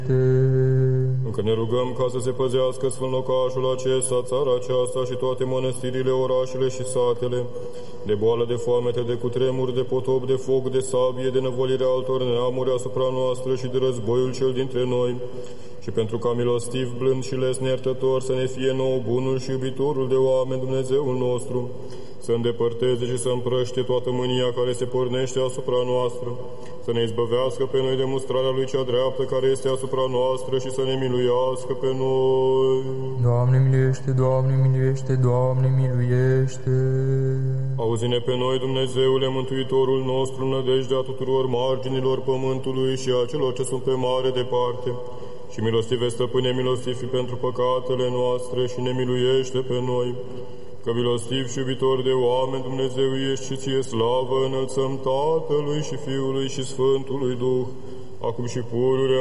Încă ne rugăm ca să se păzească sfânt locașul acesta, țara aceasta și toate mănăstirile, orașele și satele, de boală, de foamete, de cutremur, de potop, de foc, de sabie, de năvălire altor neamuri asupra noastră și de războiul cel dintre noi. Și pentru ca milostiv, blând și lesne iertător să ne fie nouă bunul și iubitorul de oameni Dumnezeul nostru, să îndepărteze și să împrăște toată mânia care se pornește asupra noastră, să ne izbăvească pe noi de mustrarea lui cea dreaptă care este asupra noastră și să ne miluiască pe noi. Doamne miluiește, Doamne miluiește, Doamne miluiește. Auzi-ne pe noi, Dumnezeule, Mântuitorul nostru, nădejdea tuturor marginilor pământului și a celor ce sunt pe mare departe. Și milostive, Stăpâne, milostiv fi pentru păcatele noastre și ne miluiește pe noi. Că milostiv și iubitor de oameni, Dumnezeu ești și ție slavă înălțăm Tatălui și Fiului și Sfântului Duh, acum și pururea